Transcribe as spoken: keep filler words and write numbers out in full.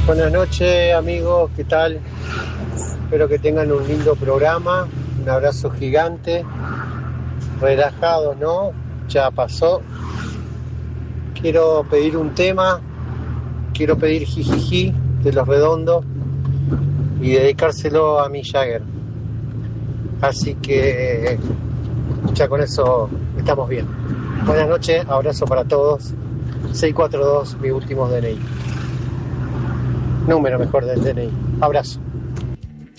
Buenas noches, amigos, ¿qué tal? Espero que tengan un lindo programa, un abrazo gigante, relajados, ¿no? Ya pasó. Quiero pedir un tema, quiero pedir Jijiji de Los Redondos y dedicárselo a Mick Jagger. Así que ya con eso estamos bien. Buenas noches, abrazo para todos. seis cuatro dos, mi último D N I. Número mejor del D N I. Abrazo.